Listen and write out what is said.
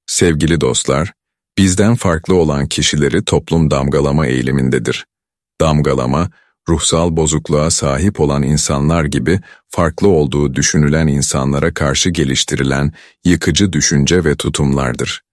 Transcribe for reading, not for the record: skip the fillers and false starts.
Sevgili dostlar, bizden farklı olan kişileri toplum damgalama eğilimindedir. Damgalama, ruhsal bozukluğa sahip olan insanlar gibi farklı olduğu düşünülen insanlara karşı geliştirilen yıkıcı düşünce ve tutumlardır.